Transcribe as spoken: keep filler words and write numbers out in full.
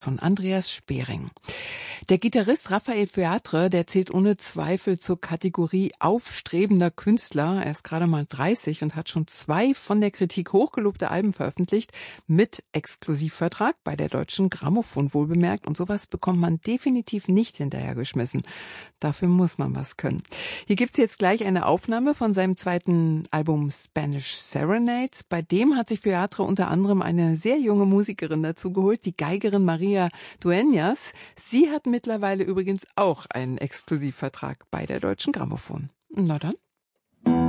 von Andreas Spering. Der Gitarrist Raphael Featre, der zählt ohne Zweifel zur Kategorie aufstrebender Künstler. Er ist gerade mal dreißig und hat schon zwei von der Kritik hochgelobte Alben veröffentlicht, mit Exklusivvertrag bei der Deutschen Grammophon wohlbemerkt. Und sowas bekommt man definitiv nicht hinterhergeschmissen. Dafür muss man was können. Hier gibt's jetzt gleich eine Aufnahme von seinem zweiten Album Spanish Serenades. Bei dem hat sich Featre unter anderem eine sehr junge Musikerin dazu geholt, die Geigerin Maria Dueñas. Sie hat mittlerweile übrigens auch einen Exklusivvertrag bei der Deutschen Grammophon. Na dann.